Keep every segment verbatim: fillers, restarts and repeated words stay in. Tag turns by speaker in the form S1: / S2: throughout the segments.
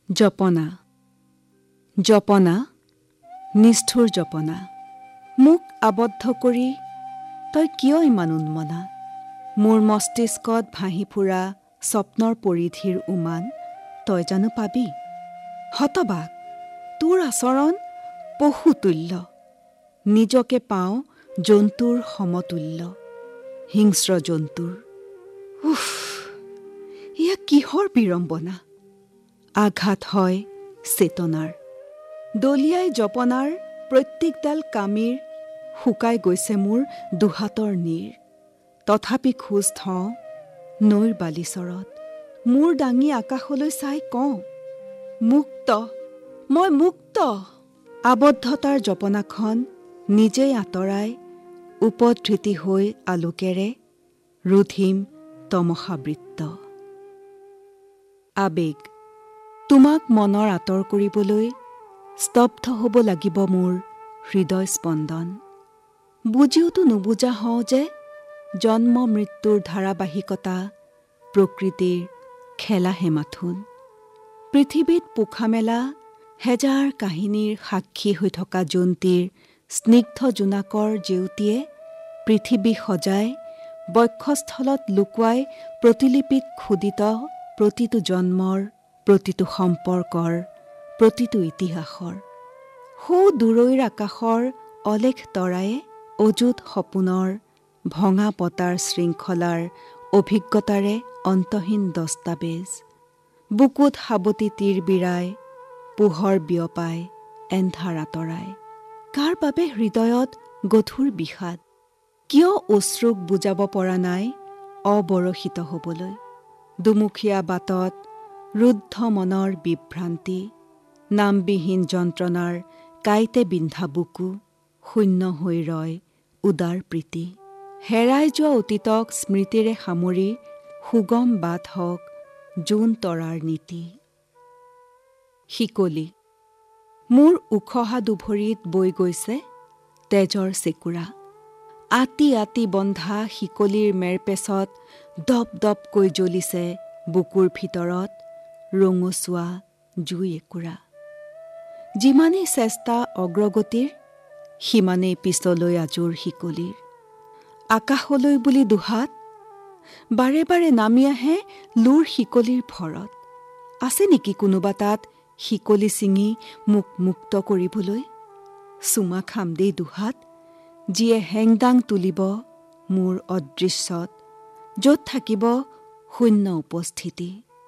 S1: জপনা জপনা নিষ্ঠুৰ জপনা, মোক আবদ্ধ কৰি তই কিয় ইমান উন্মনা? মোৰ মস্তিষ্কত ভাহি ফুৰা স্বপ্নৰ পৰিধিৰ উমান তই জানো পাবি? হতবাক, তোৰ আচৰণ পশুতুল্য, নিজকে পাওঁ জন্তুৰ সমতুল্য, হিংস্ৰ জন্তুৰ। উফ, এয়া কিহৰ বিড়ম্বনা? আঘাত হয় চেতনাৰ, দলিয়াই জপনাৰ প্ৰত্যেকডাল কামিৰ শুকাই গৈছে মোৰ দুহাতৰ নীৰ। তথাপি খোজ থওঁ নৈৰ বালিচৰত, মূৰ দাঙি আকাশলৈ চাই কওঁ, মুক্ত, মই মুক্ত। আবদ্ধতাৰ জপনাখন নিজেই আঁতৰাই উপধৃতি হৈ আলোকেৰে ৰুধিম তমসাবৃত্ত। আবেগ, তোমাক মনৰ আঁতৰ কৰিবলৈ স্তব্ধ হ'ব লাগিব মোৰ হৃদয় স্পন্দন। বুজিওতো নুবুজা হওঁ যে জন্ম মৃত্যুৰ ধাৰাবাহিকতা প্ৰকৃতিৰ খেলাহে মাথোন। পৃথিৱীত পোখা মেলা হেজাৰ কাহিনীৰ সাক্ষী হৈ থকা জন্তীৰ স্নিগ্ধ জোনাকৰ জেউতিয়ে পৃথিৱী সজাই বক্ষস্থলত লুকুৱাই প্ৰতিলিপিত খোদিত প্ৰতিটো জন্মৰ, প্ৰতিটো সম্পৰ্কৰ, প্ৰতিটো ইতিহাসৰ। সৌ দূৰৈৰ আকাশৰ অলেখ তৰায়ে অযুত সপোনৰ ভঙা পতাৰ শৃংখলাৰ অভিজ্ঞতাৰে অন্তহীন দস্তাবেজ। বুকুত সাৱটি তীৰ বিৰাই পোহৰ বিয়পাই এন্ধাৰ আঁতৰাই। কাৰ বাবে হৃদয়ত গধুৰ বিষাদ? কিয় অশ্ৰুক বুজাব পৰা নাই অবৰষিত হ'বলৈ? দুমুখীয়া বাটত ৰুদ্ধ মনৰ বিভ্ৰান্তি, নামবিহীন যন্ত্ৰণাৰ কাঁইতে বিন্ধা বুকু, শূন্য হৈ ৰয় উদাৰ প্ৰীতি। হেৰাই যোৱা অতীতক স্মৃতিৰে সামৰি সুগম বাট হওক জোন তৰাৰ নীতি। শিকলি, মোৰ উখহা দুভৰিত বৈ গৈছে তেজৰ চেকুৰা। আতি আতি বন্ধা শিকলিৰ মেৰপেচত দপ দপকৈ জ্বলিছে বুকুৰ ভিতৰত ৰঙচুৱা জুই একুৰা। যিমানেই চেষ্টা অগ্ৰগতিৰ, সিমানেই পিছলৈ আজোৰ শিকলিৰ। আকাশলৈ বুলি দুহাত, বাৰে বাৰে নামি আহে লুৰ শিকলিৰ ভৰত। আছে নেকি কোনোবা তাত শিকলি ছিঙি মোক মুক্ত কৰিবলৈ? চুমা খাম দেই দুহাত, যিয়ে হেংদাং তুলিব মোৰ অদৃশ্যত, য'ত থাকিব শূন্য উপস্থিতি।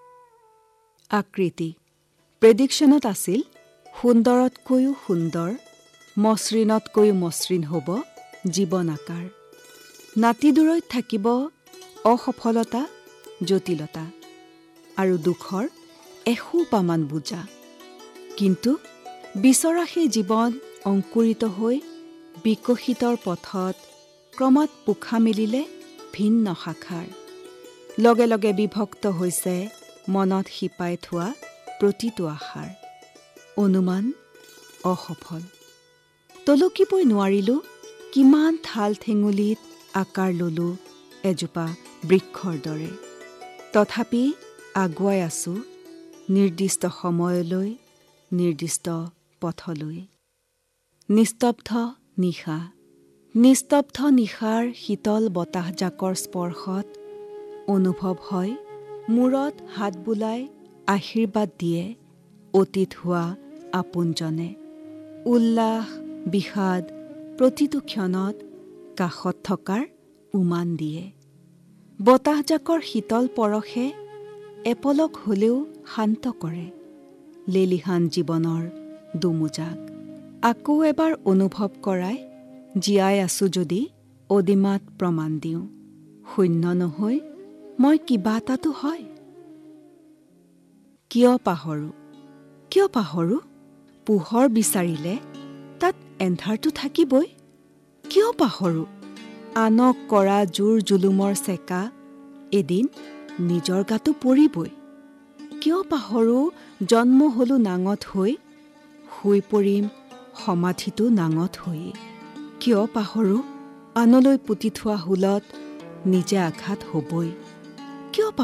S1: আকৃতি, প্ৰেডিকশ্যনত আছিল সুন্দৰতকৈও সুন্দৰ, মসৃণতকৈও মসৃণ হ'ব জীৱন আকাৰ। নাতিদূৰৈত থাকিব অসফলতা, জটিলতা আৰু দুখৰ এসোপামান বোজা। কিন্তু বিচৰা সেই জীৱন অংকুৰিত হৈ বিকশিতৰ পথত ক্ৰমাৎ পোখা মেলিলে ভিন্ন শাখাৰ। লগে লগে বিভক্ত হৈছে মনত শিপাই থোৱা প্ৰতিটো আশাৰ। অনুমান অসফল, তলকিবই নোৱাৰিলোঁ কিমান ঠাল ঠেঙুলিত আকাৰ ললোঁ এজোপা বৃক্ষৰ দৰে। তথাপি আগুৱাই আছোঁ নিৰ্দিষ্ট সময়লৈ, নিৰ্দিষ্ট পথলৈ। নিস্তব্ধ নিশা, নিস্তব্ধ নিশাৰ শীতল বতাহজাকৰ স্পৰ্শত অনুভৱ হয় মূৰত হাত বুলাই আশীৰ্বাদ দিয়ে অতীত হোৱা আপোনজনে। উল্লাস বিষাদ প্ৰতিটো ক্ষণত কাষত থকাৰ উমান দিয়ে। বতাহজাকৰ শীতল পৰশে এপলক হলেও শান্ত কৰে লেলিহান জীৱনৰ দুমোজাক। আকৌ এবাৰ অনুভৱ কৰাই জীয়াই আছোঁ যদি অদিমাত প্ৰমাণ দিওঁ, শূন্য নহৈ মই কিবা এটাতো হয়। কিয় পাহৰোঁ, কিয় পাহৰোঁ? পোহৰ বিচাৰিলে তাত এন্ধাৰটো থাকিবই। কিয় পাহৰোঁ? আনক কৰা জোৰ জুলুমৰ চেকা এদিন নিজৰ গাতো পৰিবই। কিয় পাহৰোঁ? জন্ম হলোঁ নাঙঠ হৈ, শুই পৰিম সমাধিটো নাঙঠ হৈয়ে। কিয় পাহৰোঁ? আনলৈ পুতি থোৱা হুলত নিজে আঘাত হ'বই। কিয়